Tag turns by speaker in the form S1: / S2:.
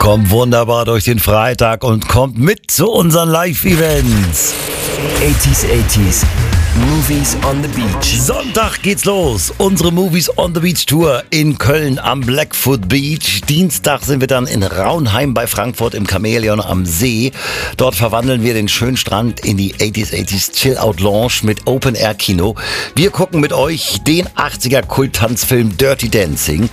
S1: Kommt wunderbar durch den Freitag und kommt mit zu unseren Live-Events.
S2: 80s, Movies on the Beach.
S1: Sonntag geht's los. Unsere Movies on the Beach Tour in Köln am Blackfoot Beach. Dienstag sind wir dann in Raunheim bei Frankfurt im Chamäleon am See. Dort verwandeln wir den schönen Strand in die 80s Chill-Out Lounge mit Open-Air-Kino. Wir gucken mit euch den 80er Kult-Tanzfilm Dirty Dancing.